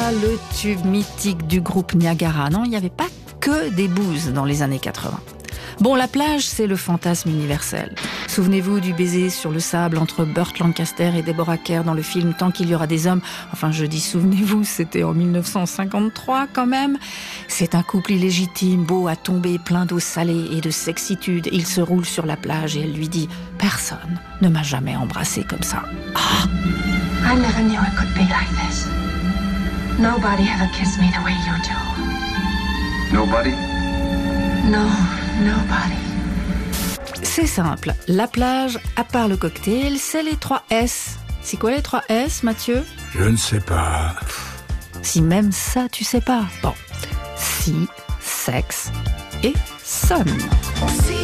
pas le tube mythique du groupe Niagara. Non, il n'y avait pas que des bouses dans les années 80. Bon, la plage, c'est le fantasme universel. Souvenez-vous du baiser sur le sable entre Burt Lancaster et Deborah Kerr dans le film Tant qu'il y aura des hommes. Enfin, je dis souvenez-vous, c'était en 1953 quand même. C'est un couple illégitime, beau à tomber, plein d'eau salée et de sexitude. Il se roule sur la plage et elle lui dit « Personne ne m'a jamais embrassé comme ça. » Ah! I never knew it could be like this. Nobody ever kissed me the way you do. Nobody? No, nobody. C'est simple, la plage, à part le cocktail, c'est les 3 S. C'est quoi les 3 S, Mathieu? Je ne sais pas. Si même ça, tu sais pas. Bon, si, sexe et son.